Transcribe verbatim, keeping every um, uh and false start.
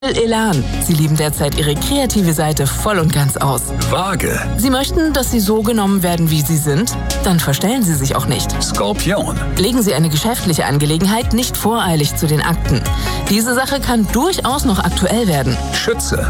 Elan. Sie leben derzeit ihre kreative Seite voll und ganz aus. Waage. Sie möchten, dass Sie so genommen werden, wie Sie sind? Dann verstellen Sie sich auch nicht. Skorpion. Legen Sie eine geschäftliche Angelegenheit nicht voreilig zu den Akten. Diese Sache kann durchaus noch aktuell werden. Schütze.